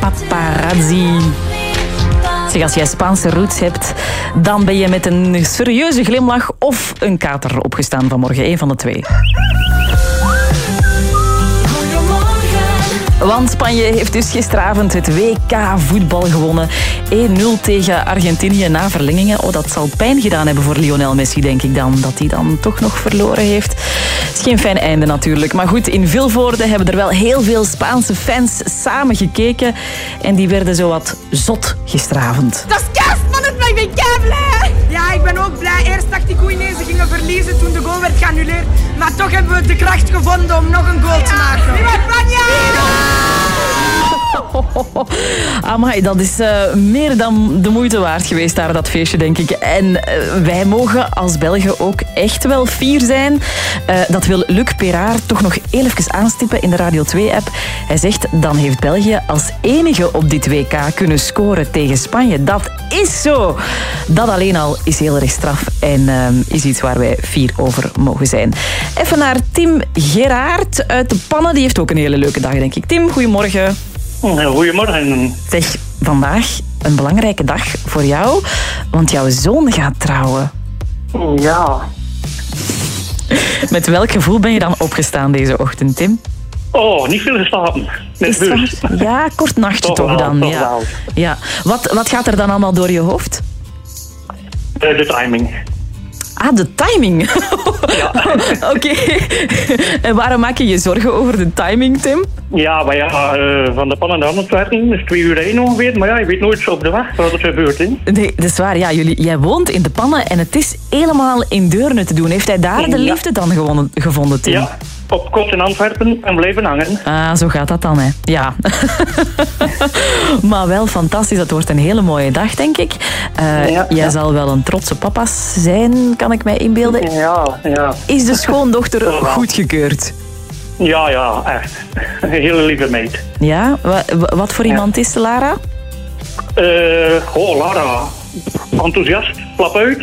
Paparazzi. Zeg, als jij Spaanse roots hebt, dan ben je met een serieuze glimlach of een kater opgestaan vanmorgen. Eén van de twee. Want Spanje heeft dus gisteravond het WK voetbal gewonnen. 1-0 tegen Argentinië na verlengingen. Oh, dat zal pijn gedaan hebben voor Lionel Messi, denk ik dan. Dat hij dan toch nog verloren heeft. Het is geen fijn einde natuurlijk. Maar goed, in Vilvoorde hebben er wel heel veel Spaanse fans samen gekeken. En die werden zowat zot gisteravond. Dat is kerstman, ik ben kei blij. Ja, ik ben ook blij. Eerst dacht ik Oeinezen gingen verliezen toen de goal werd geannuleerd. Maar toch hebben we de kracht gevonden om nog een goal te maken. Viva Spanje! Amai, dat is meer dan de moeite waard geweest daar, dat feestje, denk ik. En wij mogen als Belgen ook echt wel fier zijn. Dat wil Luc Peraert toch nog heel even aanstippen in de Radio 2-app. Hij zegt, dan heeft België als enige op dit WK kunnen scoren tegen Spanje. Dat is zo. Dat alleen al is heel erg straf en is iets waar wij fier over mogen zijn. Even naar Tim Geraert uit de Pannen. Die heeft ook een hele leuke dag, denk ik. Tim, goedemorgen. Goedemorgen. Zeg, vandaag een belangrijke dag voor jou, want jouw zoon gaat trouwen. Ja. Met welk gevoel ben je dan opgestaan deze ochtend, Tim? Oh, niet veel geslapen. Nerveus. Ja, kort nachtje toch dan. Toch Ja. wel. Ja. Wat gaat er dan allemaal door je hoofd? De timing. Ah, de timing. Ja. Oké. En waarom maak je je zorgen over de timing, Tim? Ja, maar ja, van de Pannen naar Antwerpen is 2 uur heen ongeveer. Maar ja, je weet nooit op de weg wat er gebeurt. Hè. Nee, dat is waar. Ja, jij woont in de Pannen en het is helemaal in Deurne te doen. Heeft hij daar de liefde dan gevonden, Tim? Ja, op kot in Antwerpen en blijven hangen. Ah, zo gaat dat dan, hè. Ja. Maar wel fantastisch. Dat wordt een hele mooie dag, denk ik. Jij zal wel een trotse papa zijn, kan ik mij inbeelden. Ja. Is de schoondochter goedgekeurd? Ja, echt. Een hele lieve meid. Ja? Wat voor iemand is Lara? Lara. Enthousiast, flap uit.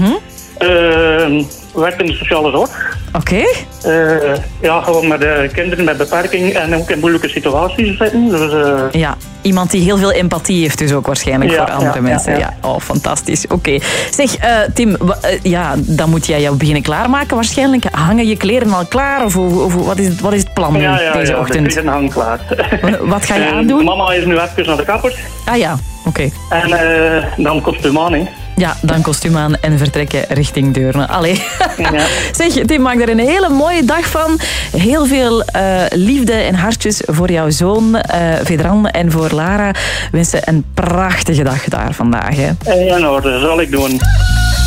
Werkt in de sociale zorg. Oké. Ja, gewoon met kinderen met beperking en ook in moeilijke situaties zitten. Dus, Ja, iemand die heel veel empathie heeft dus ook waarschijnlijk voor andere mensen. Ja. Oh, fantastisch. Oké. Zeg, Tim, dan moet jij jou beginnen klaarmaken waarschijnlijk. Hangen je kleren al klaar? Of wat is het plan deze ochtend? Ja, de hang klaar. Wat ga je aandoen? Mama is nu even naar de kapper. Ah ja, oké. En dan kostuum aan, hè. Ja, dan kostuum aan en vertrekken richting Deurne. Allee. Ja. Zeg, Tim, maak er een hele mooie dag van. Heel veel liefde en hartjes voor jouw zoon, Vedran, en voor Lara. Wensen een prachtige dag daar vandaag. Hè. In orde, zal ik doen.